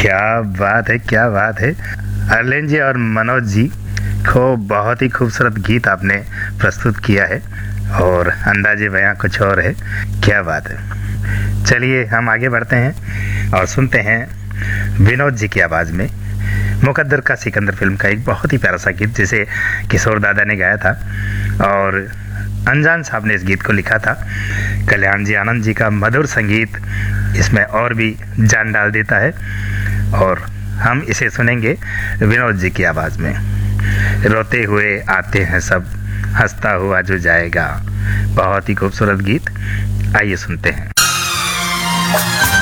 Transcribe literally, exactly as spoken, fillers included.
क्या बात है, क्या बात है। अर्लेन जी और मनोज जी को बहुत ही खूबसूरत गीत आपने प्रस्तुत किया है और अंदाजे बयां कुछ और है। क्या बात है। चलिए हम आगे बढ़ते हैं और सुनते हैं विनोद जी की आवाज़ में मुकद्दर का सिकंदर फिल्म का एक बहुत ही प्यारा सा गीत जिसे किशोर दादा ने गाया था और अनजान साहब ने इस गीत को लिखा था। कल्याण जी आनंद जी का मधुर संगीत इसमें और भी जान डाल देता है और हम इसे सुनेंगे विनोद जी की आवाज़ में। रोते हुए आते हैं सब, हंसता हुआ जो जाएगा। बहुत ही खूबसूरत गीत, आइए सुनते हैं।